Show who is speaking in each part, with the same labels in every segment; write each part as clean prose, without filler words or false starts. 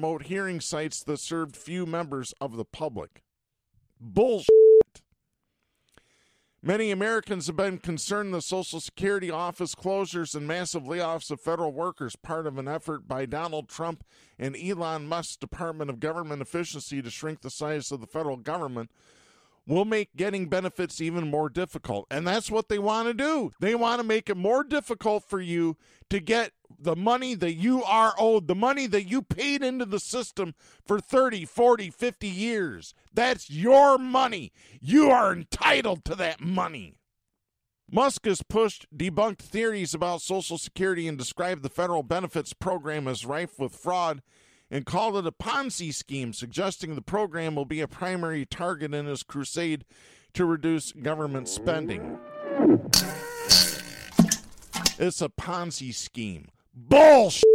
Speaker 1: promote hearing sites that served few members of the public. Bullshit. Many Americans have been concerned the Social Security office closures and massive layoffs of federal workers, part of an effort by Donald Trump and Elon Musk's Department of Government Efficiency to shrink the size of the federal government, will make getting benefits even more difficult. And that's what they want to do. They want to make it more difficult for you to get the money that you are owed, the money that you paid into the system for 30, 40, 50 years. That's your money. You are entitled to that money. Musk has pushed debunked theories about Social Security and described the federal benefits program as rife with fraud and called it a Ponzi scheme, suggesting the program will be a primary target in his crusade to reduce government spending. It's a Ponzi scheme. Bullshit!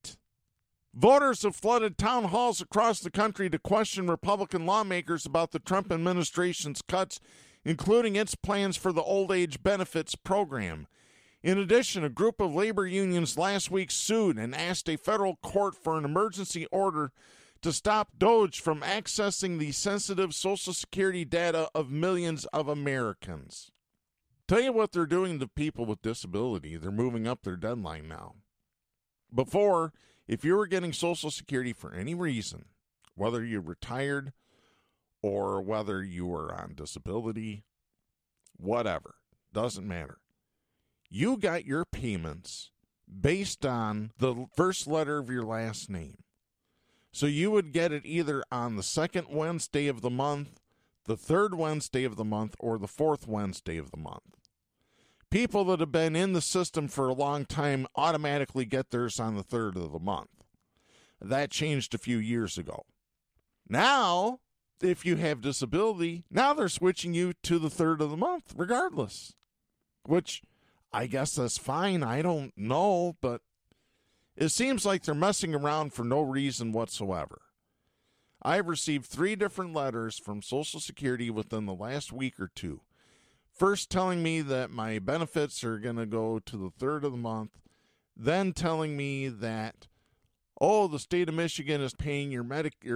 Speaker 1: Voters have flooded town halls across the country to question Republican lawmakers about the Trump administration's cuts, including its plans for the old age benefits program. In addition, a group of labor unions last week sued and asked a federal court for an emergency order to stop DOJ from accessing the sensitive Social Security data of millions of Americans. Tell you what they're doing to people with disability. They're moving up their deadline now. Before, if you were getting Social Security for any reason, whether you're retired or whether you were on disability, whatever, doesn't matter. You got your payments based on the first letter of your last name. So you would get it either on the second Wednesday of the month, the third Wednesday of the month, or the fourth Wednesday of the month. People that have been in the system for a long time automatically get theirs on the third of the month. That changed a few years ago. Now, if you have disability, now they're switching you to the third of the month regardless, which I guess that's fine. I don't know, but it seems like they're messing around for no reason whatsoever. I've received 3 different letters from Social Security within the last week or two. First telling me that my benefits are going to go to the third of the month, then telling me that, the state of Michigan is paying your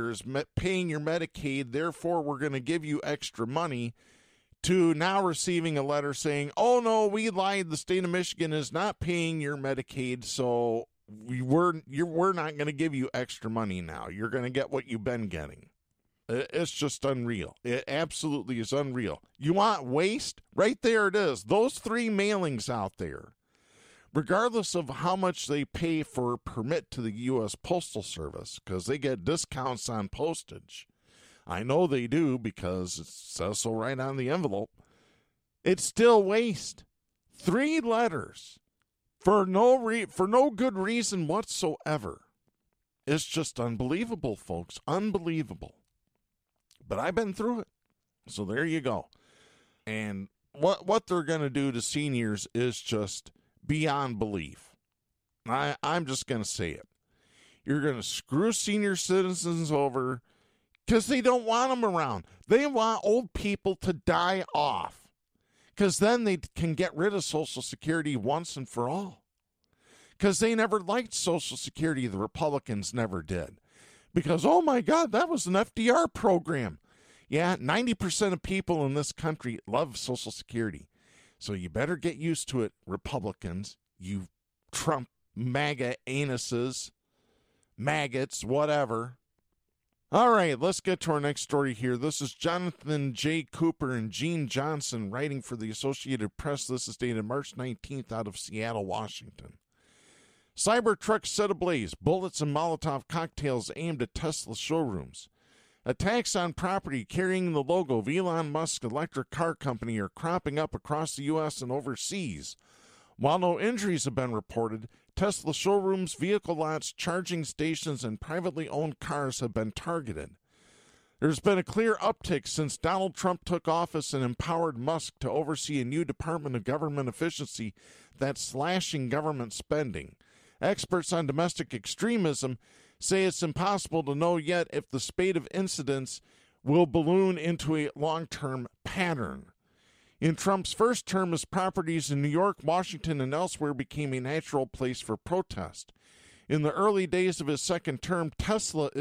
Speaker 1: Medicaid, therefore we're going to give you extra money, to now receiving a letter saying, oh no, we lied, the state of Michigan is not paying your Medicaid, so we're not going to give you extra money now. You're going to get what you've been getting. It's just unreal. It absolutely is unreal. You want waste? Right there it is. Those 3 mailings out there, regardless of how much they pay for permit to the U.S. Postal Service, because they get discounts on postage. I know they do because it says so right on the envelope. It's still waste. 3 letters for no good reason whatsoever. It's just unbelievable, folks. Unbelievable. But I've been through it. So there you go. And what they're going to do to seniors is just beyond belief. I'm just going to say it. You're going to screw senior citizens over because they don't want them around. They want old people to die off because then they can get rid of Social Security once and for all. Because they never liked Social Security. The Republicans never did. Because, oh my God, that was an FDR program. Yeah, 90% of people in this country love Social Security. So you better get used to it, Republicans, you Trump MAGA anuses, maggots, whatever. All right, let's get to our next story here. This is Jonathan J. Cooper and Gene Johnson writing for the Associated Press. This is dated March 19th out of Seattle, Washington. Cybertruck set ablaze, bullets and Molotov cocktails aimed at Tesla showrooms. Attacks on property carrying the logo of Elon Musk's electric car company are cropping up across the U.S. and overseas. While no injuries have been reported, Tesla showrooms, vehicle lots, charging stations, and privately owned cars have been targeted. There's been a clear uptick since Donald Trump took office and empowered Musk to oversee a new Department of Government Efficiency that's slashing government spending. Experts on domestic extremism say it's impossible to know yet if the spate of incidents will balloon into a long-term pattern. In Trump's first term, his properties in New York, Washington, and elsewhere became a natural place for protest. In the early days of his second term, Tesla